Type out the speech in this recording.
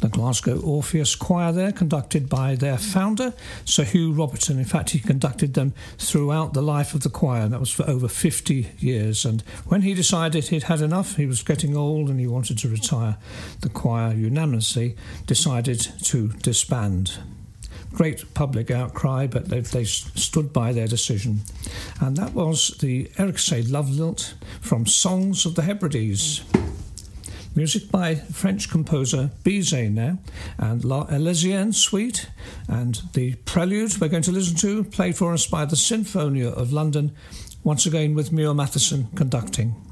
the Glasgow Orpheus Choir there, conducted by their founder, Sir Hugh Robertson. In fact, he conducted them throughout the life of the choir, and that was for over 50 years. And when he decided he'd had enough, he was getting old and he wanted to retire, the choir unanimously decided to disband. Great public outcry, but they stood by their decision. And that was the Eirksay Love Lilt from Songs of the Hebrides. Music by French composer Bizet now, and La Elysienne Suite, and the prelude we're going to listen to, played for us by the Sinfonia of London, once again with Muir Matheson conducting.